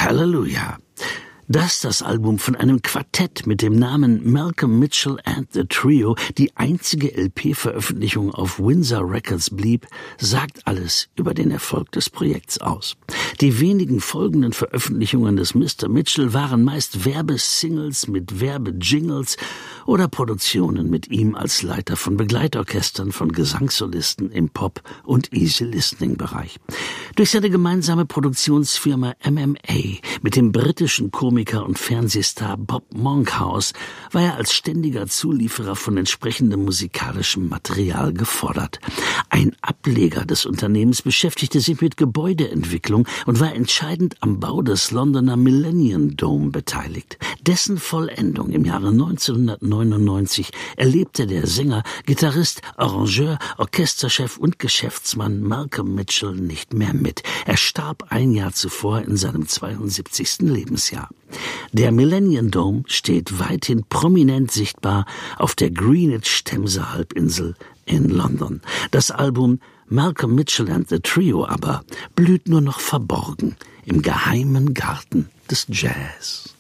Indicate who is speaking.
Speaker 1: Halleluja. Das Album von einem Quartett mit dem Namen Malcolm Mitchell and the Trio, die einzige LP-Veröffentlichung auf Windsor Records blieb, sagt alles über den Erfolg des Projekts aus. Die wenigen folgenden Veröffentlichungen des Mr. Mitchell waren meist Werbesingles mit Werbejingles oder Produktionen mit ihm als Leiter von Begleitorchestern von Gesangssolisten im Pop- und Easy-Listening-Bereich. Durch seine gemeinsame Produktionsfirma MMA mit dem britischen Komiker und Fernsehstar Bob Monkhouse war er als ständiger Zulieferer von entsprechendem musikalischem Material gefordert. Ein Ableger des Unternehmens beschäftigte sich mit Gebäudeentwicklung und war entscheidend am Bau des Londoner Millennium Dome beteiligt. Dessen Vollendung im Jahre 1999 erlebte der Sänger, Gitarrist, Arrangeur, Orchesterchef und Geschäftsmann Malcolm Mitchell nicht mehr mit. Er starb ein Jahr zuvor in seinem 72. Lebensjahr. Der Millennium Dome steht weithin prominent sichtbar auf der Greenwich-Themse-Halbinsel in London. Das Album Malcolm Mitchell and the Trio aber blüht nur noch verborgen im geheimen Garten des Jazz.